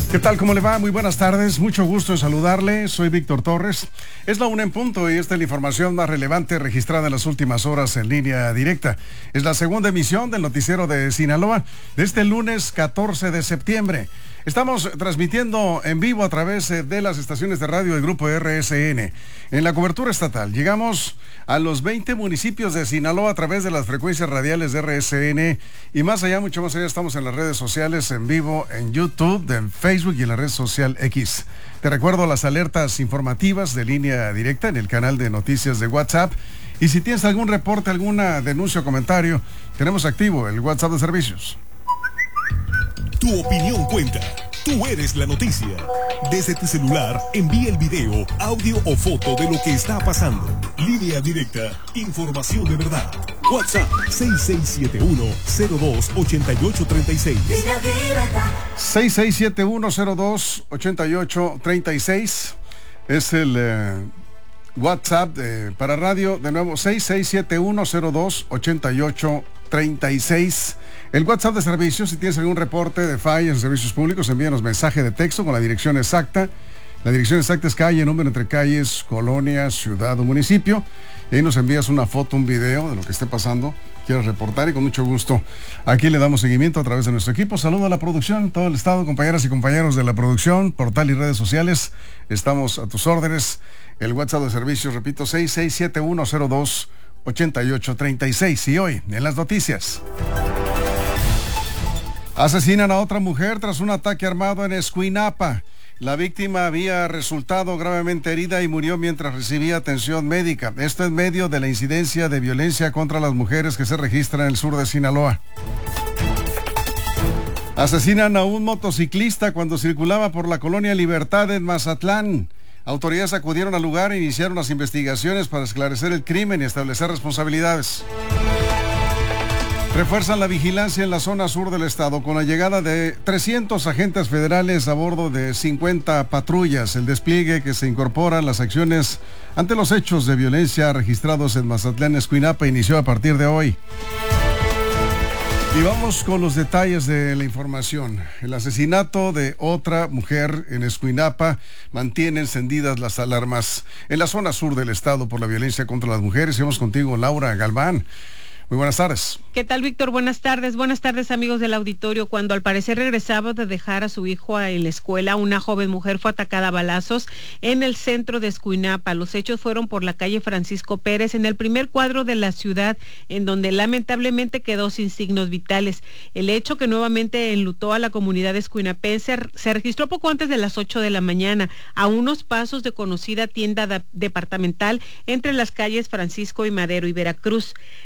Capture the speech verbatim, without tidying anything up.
¿Qué tal? ¿Cómo le va? Muy buenas tardes. Mucho gusto en saludarle. Soy Víctor Torres. Es la una en punto y esta es la información más relevante registrada en las últimas horas en línea directa. Es la segunda emisión del noticiero de Sinaloa de este lunes catorce de septiembre. Estamos transmitiendo en vivo a través de las estaciones de radio del Grupo R S N. En la cobertura estatal llegamos a los veinte municipios de Sinaloa a través de las frecuencias radiales de R S N y más allá, mucho más allá, estamos en las redes sociales en vivo, en YouTube, en Facebook y en la red social X. Te recuerdo las alertas informativas de línea directa en el canal de noticias de WhatsApp. Y si tienes algún reporte, alguna denuncia o comentario, tenemos activo el WhatsApp de servicios. Tu opinión cuenta. Tú eres la noticia. Desde tu celular, envía el video, audio o foto de lo que está pasando. Línea directa. Información de verdad. WhatsApp seis seis siete uno cero dos ocho ocho tres seis. seis seis siete uno cero dos ocho ocho tres seis es el eh, WhatsApp eh, para radio. De nuevo, seis seis siete uno cero dos ocho ocho tres seis. El WhatsApp de servicios, si tienes algún reporte de fallas en servicios públicos, envíanos mensaje de texto con la dirección exacta. La dirección exacta es calle, número entre calles, colonia, ciudad o municipio. Y ahí nos envías una foto, un video de lo que esté pasando, quieres reportar y con mucho gusto aquí le damos seguimiento a través de nuestro equipo. Saludo a la producción, todo el estado, compañeras y compañeros de la producción, portal y redes sociales. Estamos a tus órdenes. El WhatsApp de servicios, repito, seis seis siete uno cero dos ocho ocho tres seis. Y hoy, en las noticias. Asesinan a otra mujer tras un ataque armado en Escuinapa. La víctima había resultado gravemente herida y murió mientras recibía atención médica. Esto en medio de la incidencia de violencia contra las mujeres que se registra en el sur de Sinaloa. Asesinan a un motociclista cuando circulaba por la colonia Libertad en Mazatlán. Autoridades acudieron al lugar e iniciaron las investigaciones para esclarecer el crimen y establecer responsabilidades. Refuerzan la vigilancia en la zona sur del estado con la llegada de trescientos agentes federales a bordo de cincuenta patrullas. El despliegue que se incorpora a las acciones ante los hechos de violencia registrados en Mazatlán, Escuinapa, inició a partir de hoy. Y vamos con los detalles de la información. El asesinato de otra mujer en Escuinapa mantiene encendidas las alarmas en la zona sur del estado por la violencia contra las mujeres. Y vamos contigo, Laura Galván. Muy buenas tardes. ¿Qué tal, Víctor? Buenas tardes. Buenas tardes, amigos del auditorio. Cuando al parecer regresaba de dejar a su hijo en la escuela, una joven mujer fue atacada a balazos en el centro de Escuinapa. Los hechos fueron por la calle Francisco Pérez, en el primer cuadro de la ciudad, en donde lamentablemente quedó sin signos vitales. El hecho, que nuevamente enlutó a la comunidad escuinapense, se registró poco antes de las ocho de la mañana, a unos pasos de conocida tienda de- departamental entre las calles Francisco y Madero y Veracruz.